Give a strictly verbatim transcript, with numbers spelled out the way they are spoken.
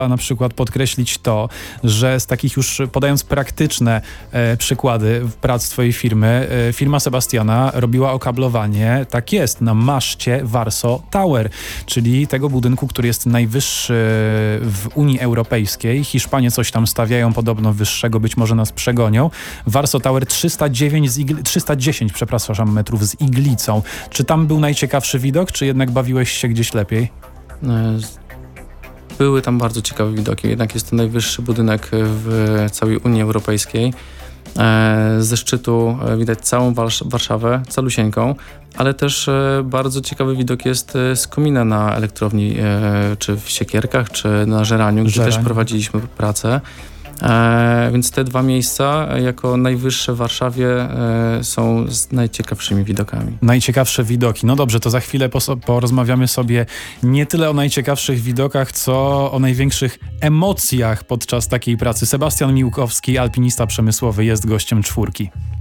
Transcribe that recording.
na przykład podkreślić to, że z takich już podając praktyczne e, przykłady prac twojej firmy, e, firma Sebastiana robiła okablowanie, tak jest, na maszcie Warsaw Tower, czyli tego budynku, który jest najwyższy w Unii Europejskiej. Hiszpanie coś tam stawiają podobno wyższego, być może nas przegonią. Warsaw Tower trzysta dziewięć z igli- trzysta dziesięć, przepraszam, metrów z iglicą. Czy tam był najciekawszy widok, czy jednak bawiłeś się gdzieś lepiej? Były tam bardzo ciekawe widoki, jednak jest to najwyższy budynek w całej Unii Europejskiej. Ze szczytu widać całą Warszawę, calusieńką, ale też bardzo ciekawy widok jest z komina na elektrowni, czy w Siekierkach, czy na Żeraniu, gdzie Żerań. też prowadziliśmy pracę. E, więc te dwa miejsca jako najwyższe w Warszawie e, są z najciekawszymi widokami. Najciekawsze widoki. No dobrze, to za chwilę pos- porozmawiamy sobie nie tyle o najciekawszych widokach, co o największych emocjach podczas takiej pracy. Sebastian Miłkowski, alpinista przemysłowy, jest gościem czwórki.